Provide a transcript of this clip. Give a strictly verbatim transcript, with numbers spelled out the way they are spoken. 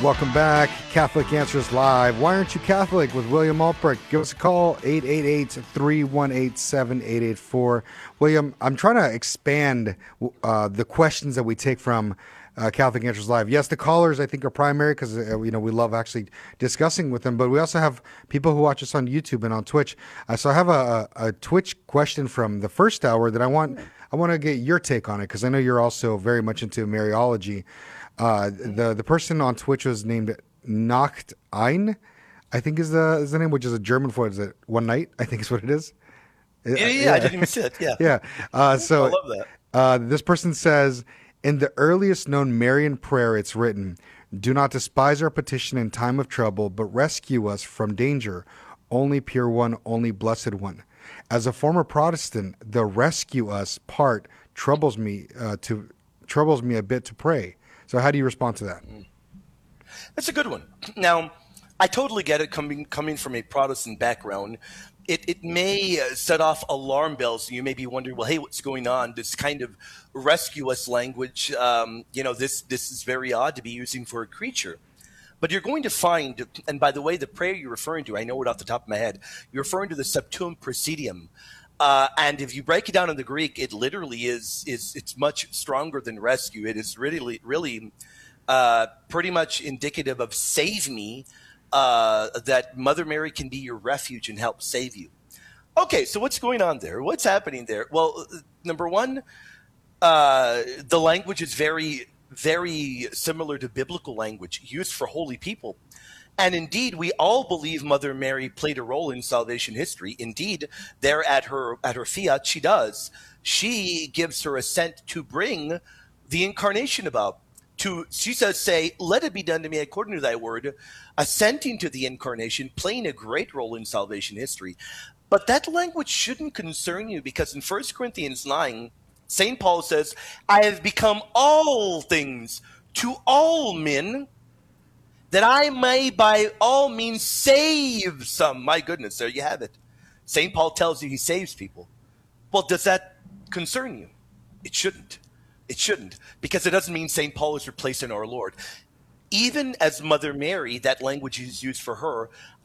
Welcome back. Catholic Answers Live. Why aren't you Catholic with William Albrecht? Give us a call, eight eight eight, three one eight, seven eight eight four. William, I'm trying to expand uh, the questions that we take from uh, Catholic Answers Live. Yes, the callers, I think, are primary because uh, you know we love actually discussing with them, but we also have people who watch us on YouTube and on Twitch. Uh, so I have a, a, a Twitch question from the first hour that I want I want to get your take on it because I know you're also very much into Mariology. Uh, the the person on Twitch was named Nacht Ein, I think is the is the name, which is a German for is it one night? I think is what it is. Yeah, yeah, yeah. I didn't even see it. Yeah, yeah. Uh, so I love that. Uh, this person says, in the earliest known Marian prayer, it's written, "Do not despise our petition in time of trouble, but rescue us from danger. Only pure one, only blessed one." As a former Protestant, the "rescue us" part troubles me uh, to troubles me a bit to pray. So how do you respond to that? That's a good one. Now, I totally get it coming coming from a Protestant background. It, it may uh, set off alarm bells. And you may be wondering, well, hey, what's going on? This kind of rescue us language, um, you know, this, this is very odd to be using for a creature. But you're going to find, and by the way, the prayer you're referring to, I know it off the top of my head, you're referring to the Septuum Praesidium. Uh, and if you break it down in the Greek, it literally is is it's much stronger than rescue. It is really really uh, pretty much indicative of save me, uh, that Mother Mary can be your refuge and help save you. Okay, so what's going on there? What's happening there? Well, number one, uh, the language is very very similar to biblical language used for holy people. And indeed, we all believe Mother Mary played a role in salvation history. Indeed, there at her at her fiat, she does. She gives her assent to bring the incarnation about. To she says, "Say, let it be done to me according to thy word," assenting to the incarnation, playing a great role in salvation history. But that language shouldn't concern you because in First Corinthians nine, Saint Paul says, "I have become all things to all men, that I may by all means save some." My goodness, there you have it. Saint Paul tells you he saves people. Well, does that concern you? It shouldn't. It shouldn't, because it doesn't mean Saint Paul is replacing our Lord. Even as Mother Mary, that language is used for her.